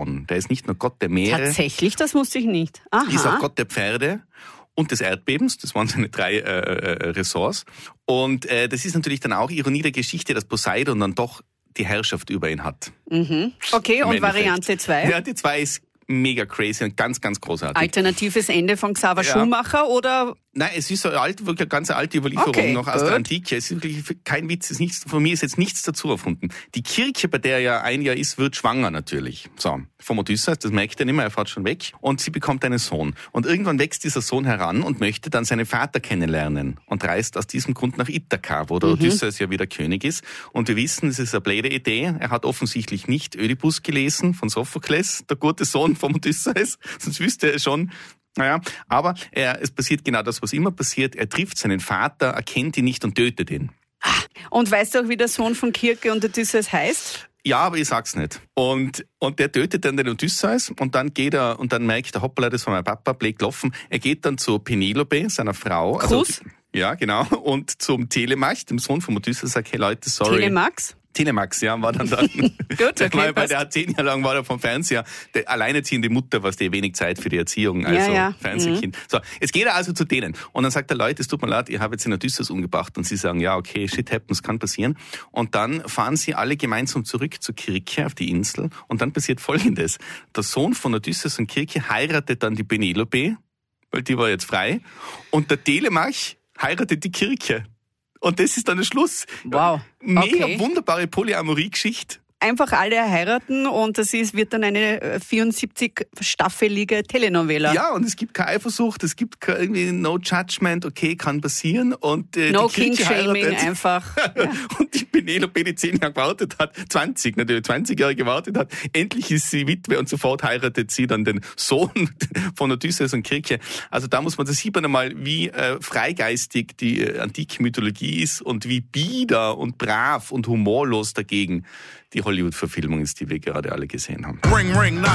Poseidon. Der ist nicht nur Gott der Meere. Tatsächlich? Das wusste ich nicht. Aha. Ist auch Gott der Pferde und des Erdbebens. Das waren seine 3 Ressorts. Und das ist natürlich dann auch Ironie der Geschichte, dass Poseidon dann doch die Herrschaft über ihn hat. Mhm. Okay, und Variante 2? Variante 2 ist mega crazy und ganz, ganz großartig. Alternatives Ende von Xaver Schumacher oder? Nein, es ist so wirklich eine ganz alte Überlieferung noch aus der Antike. Es ist wirklich kein Witz, von mir ist jetzt nichts dazu erfunden. Die Kirche, bei der er ja ein Jahr ist, wird schwanger natürlich. So, vom Odysseus, das merkt er nicht mehr, er fährt schon weg. Und sie bekommt einen Sohn. Und irgendwann wächst dieser Sohn heran und möchte dann seinen Vater kennenlernen und reist aus diesem Grund nach Ithaka, wo der Odysseus ja wieder König ist. Und wir wissen, es ist eine blöde Idee. Er hat offensichtlich nicht Ödipus gelesen von Sophokles, der gute Sohn vom Odysseus. Sonst wüsste er schon. Naja, aber es passiert genau das, was immer passiert. Er trifft seinen Vater, erkennt ihn nicht und tötet ihn. Und weißt du auch, wie der Sohn von Kirke und Odysseus heißt? Ja, aber ich sag's nicht. Und der tötet dann den Odysseus und dann geht er und dann merkt er, hoppala, das war mein Papa, blöd gelaufen. Er geht dann zu Penelope, seiner Frau. Kuss? Also, ja, genau. Und zum Telemach, dem Sohn von Odysseus, sagt, hey Leute, sorry. Telemax, ja, war dann. Gut, okay, weil der hat 10 Jahre lang war er vom Fernseher, der alleinerziehende Mutter, was die wenig Zeit für die Erziehung, also Fernsehkind. So, jetzt geht er also zu denen und dann sagt er, Leute, es tut mir leid, ich habe jetzt den Odysseus umgebracht und sie sagen, ja, okay, shit happens, kann passieren. Und dann fahren sie alle gemeinsam zurück zur Kirche auf die Insel und dann passiert Folgendes. Der Sohn von Odysseus und Kirche heiratet dann die Penelope, weil die war jetzt frei, und der Telemach heiratet die Kirche. Und das ist dann der Schluss. Wow. Mega wunderbare Polyamorie-Geschichte. Einfach alle heiraten und wird dann eine 74-staffelige Telenovela. Ja, und es gibt keine Eifersucht, es gibt kein irgendwie No Judgment, okay, kann passieren. Und No die Kirche King-Shaming heiratet. Einfach. Ja. Und die Penelope, die 10 Jahre gewartet hat, 20 Jahre gewartet hat, endlich ist sie Witwe und sofort heiratet sie dann den Sohn von Odysseus und Kirche. Also da sieht man einmal, wie freigeistig die antike Mythologie ist und wie bieder und brav und humorlos dagegen die Hollywood-Verfilmung ist, die wir gerade alle gesehen haben.